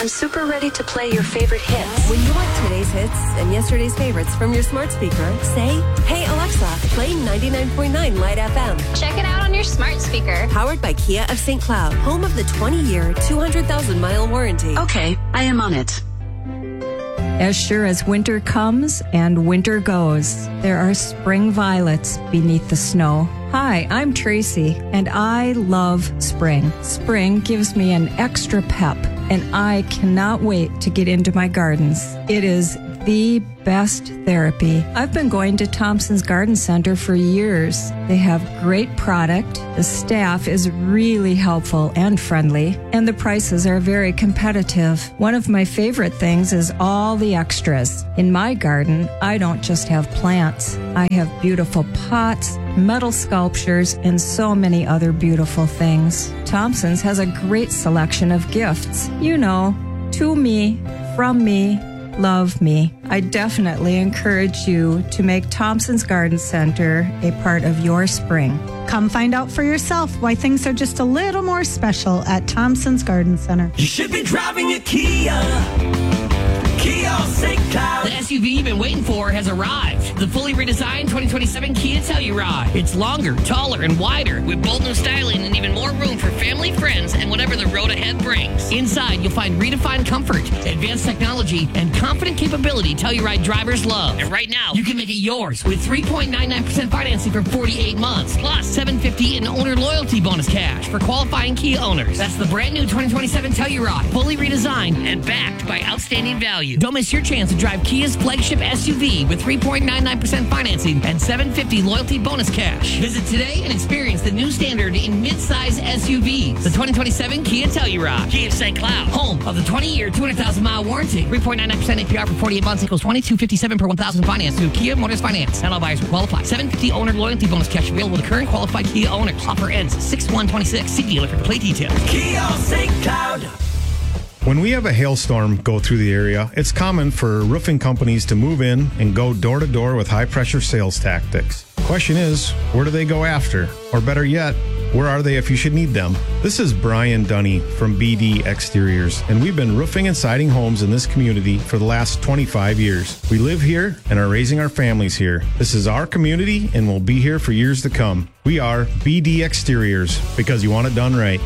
I'm super ready to play your favorite hits. When you want today's hits and yesterday's favorites from your smart speaker, say, "Hey Alexa, play 99.9 Light FM." Check it out on your smart speaker. Powered by Kia of St. Cloud, home of the 20-year, 200,000-mile warranty. Okay, I am on it. As sure as winter comes and winter goes, there are spring violets beneath the snow. Hi, I'm Tracy, and I love spring. Spring gives me an extra pep, and I cannot wait to get into my gardens. It is the best therapy. I've been going to Thompson's Garden Center for years. They have great product, the staff is really helpful and friendly, and the prices are very competitive. One of my favorite things is all the extras. In my garden, I don't just have plants. I have beautiful pots, metal sculptures, and so many other beautiful things. Thompson's has a great selection of gifts. You know, to me, from me, love me. I definitely encourage you to make Thompson's Garden Center a part of your spring. Come find out for yourself why things are just a little more special at Thompson's Garden Center. You should be driving a Kia. Kia St. Cloud. The SUV you've been waiting for has arrived. The fully redesigned 2027 Kia Telluride. It's longer, taller, and wider with bold new styling and even more room for family, friends, and whatever the road ahead brings. Inside, you'll find redefined comfort, advanced technology, and confident capability Telluride drivers love. And right now, you can make it yours with 3.99% financing for 48 months, plus $750 in owner loyalty bonus cash for qualifying Kia owners. That's the brand new 2027 Telluride, fully redesigned and backed by outstanding value. Don't miss your chance to drive Kia's flagship SUV with 3.99% financing and $750 loyalty bonus cash. Visit today and experience the new standard in midsize SUVs. The 2027 Kia Telluride. Kia of St. Cloud, home of the 20-year, 200,000-mile warranty. 3.99% APR for 48 months equals $22.57 per 1,000 finance through Kia Motors Finance. Not all buyers will qualify. $750 owner loyalty bonus cash available to current qualified Kia owners. Offer ends 6/1/26. See dealer for complete details. Kia St. Cloud. When we have a hailstorm go through the area, it's common for roofing companies to move in and go door to door with high-pressure sales tactics. Question is, where do they go after? Or better yet, where are they if you should need them? This is Brian Dunny from BD Exteriors, and we've been roofing and siding homes in this community for the last 25 years. We live here and are raising our families here. This is our community and will be here for years to come. We are BD Exteriors, because you want it done right.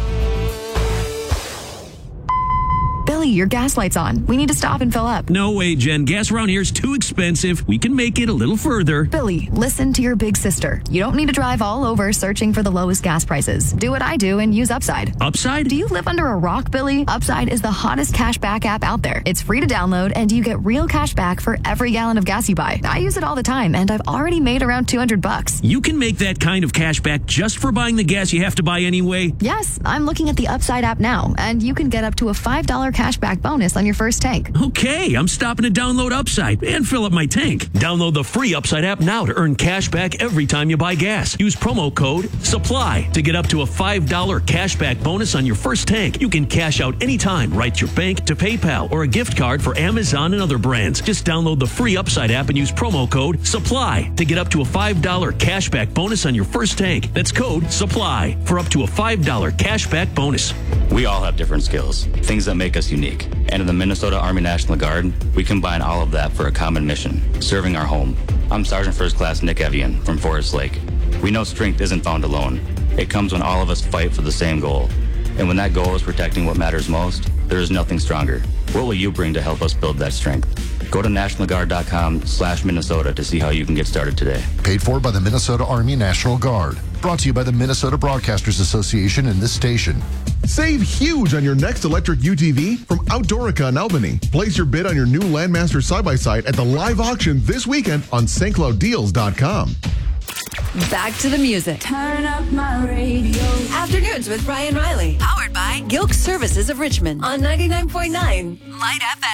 Billy, your gas light's on. We need to stop and fill up. No way, Jen. Gas around here is too expensive. We can make it a little further. Billy, listen to your big sister. You don't need to drive all over searching for the lowest gas prices. Do what I do and use Upside. Upside? Do you live under a rock, Billy? Upside is the hottest cash back app out there. It's free to download, and you get real cash back for every gallon of gas you buy. I use it all the time, and I've already made around $200. You can make that kind of cash back just for buying the gas you have to buy anyway? Yes, I'm looking at the Upside app now, and you can get up to a $5 cashback bonus on your first tank. Okay, I'm stopping to download Upside and fill up my tank. Download the free Upside app now to earn cash back every time you buy gas. Use promo code SUPPLY to get up to a $5 cashback bonus on your first tank. You can cash out anytime right to your bank, to PayPal, or a gift card for Amazon and other brands. Just download the free Upside app and use promo code SUPPLY to get up to a $5 cashback bonus on your first tank. That's code SUPPLY for up to a $5 cashback bonus. We all have different skills, things that make us unique. And in the Minnesota Army National Guard, we combine all of that for a common mission, serving our home. I'm Sergeant First Class Nick Evian from Forest Lake. We know strength isn't found alone. It comes when all of us fight for the same goal. And when that goal is protecting what matters most, there is nothing stronger. What will you bring to help us build that strength? Go to nationalguard.com/Minnesota to see how you can get started today. Paid for by the Minnesota Army National Guard. Brought to you by the Minnesota Broadcasters Association and this station. Save huge on your next electric UTV from Outdoorica in Albany. Place your bid on your new Landmaster side-by-side at the live auction this weekend on stclouddeals.com. Back to the music. Turn up my radio. Afternoons with Brian Riley. Powered by Gilk Services of Richmond on 99.9 Light FM.